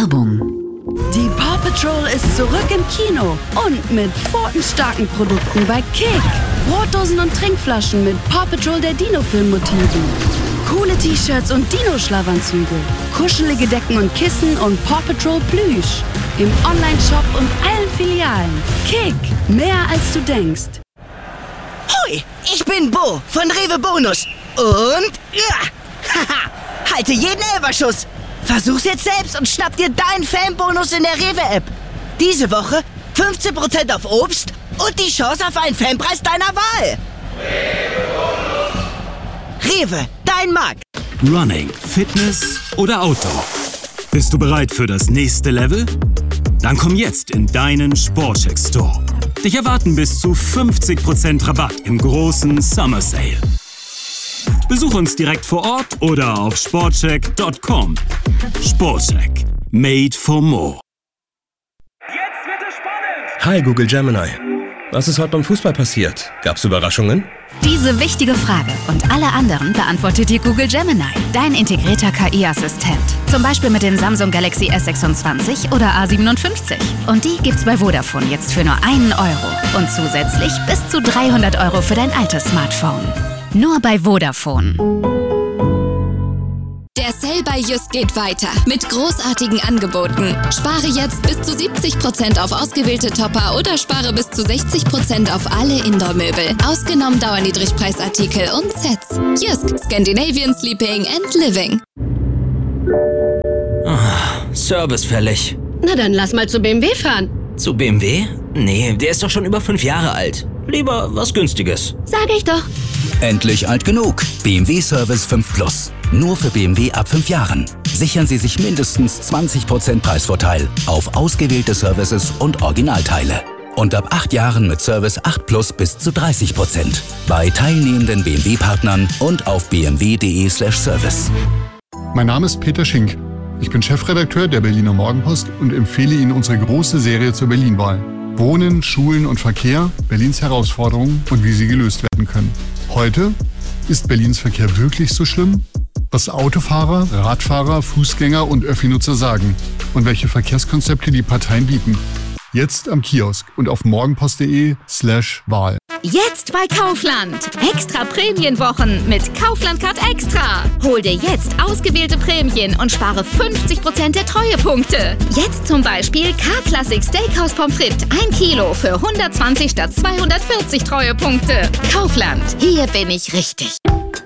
Werbung. Die Paw Patrol ist zurück im Kino und mit pfotenstarken Produkten bei Kick. Brotdosen und Trinkflaschen mit Paw Patrol der Dino-Film-Motiven. Coole T-Shirts und Dino-Schlafanzüge. Kuschelige Decken und Kissen und Paw Patrol Plüsch. Im Online-Shop und allen Filialen. Kick, mehr als du denkst. Hoi, ich bin Bo von Rewe Bonus. Und halte jeden Elferschuss. Versuch's jetzt selbst und schnapp dir deinen Fanbonus in der Rewe-App. Diese Woche 15% auf Obst und die Chance auf einen Fanpreis deiner Wahl. Rewe, dein Markt. Running, Fitness oder Outdoor? Bist du bereit für das nächste Level? Dann komm jetzt in deinen Sportcheck Store. Dich erwarten bis zu 50% Rabatt im großen Summer Sale. Besuch uns direkt vor Ort oder auf sportcheck.com. Sportcheck. Made for more. Jetzt wird es spannend! Hi Google Gemini. Was ist heute beim Fußball passiert? Gab's Überraschungen? Diese wichtige Frage und alle anderen beantwortet dir Google Gemini, dein integrierter KI-Assistent. Zum Beispiel mit dem Samsung Galaxy S26 oder A57. Und die gibt's bei Vodafone jetzt für nur €1 und zusätzlich bis zu 300 € für dein altes Smartphone. Nur bei Vodafone. Der Sale bei Jysk geht weiter mit großartigen Angeboten. Spare jetzt bis zu 70% auf ausgewählte Topper oder spare bis zu 60% auf alle Indoor-Möbel. Ausgenommen Dauerniedrigpreisartikel und Sets. Jysk, Scandinavian Sleeping and Living. Service fällig. Na dann lass mal zu BMW fahren. Zu BMW? Nee, der ist doch schon über 5 Jahre alt. Lieber was Günstiges. Sag ich doch. Endlich alt genug. BMW Service 5 Plus. Nur für BMW ab 5 Jahren. Sichern Sie sich mindestens 20% Preisvorteil auf ausgewählte Services und Originalteile. Und ab 8 Jahren mit Service 8 Plus bis zu 30%. Bei teilnehmenden BMW-Partnern und auf bmw.de/service. Mein Name ist Peter Schink. Ich bin Chefredakteur der Berliner Morgenpost und empfehle Ihnen unsere große Serie zur Berlin-Wahl. Wohnen, Schulen und Verkehr, Berlins Herausforderungen und wie sie gelöst werden können. Heute: Ist Berlins Verkehr wirklich so schlimm? Was Autofahrer, Radfahrer, Fußgänger und Öffi-Nutzer sagen und welche Verkehrskonzepte die Parteien bieten. Jetzt am Kiosk und auf morgenpost.de/Wahl. Jetzt bei Kaufland. Extra Prämienwochen mit Kaufland Card Extra. Hol dir jetzt ausgewählte Prämien und spare 50% der Treuepunkte. Jetzt zum Beispiel K-Classic Steakhouse Pommes frites 1 Kilo für 120 statt 240 Treuepunkte. Kaufland. Hier bin ich richtig.